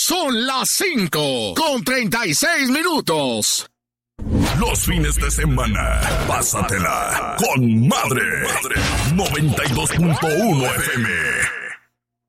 Son las 5:36. Los fines de semana, pásatela con madre. 92.1 FM.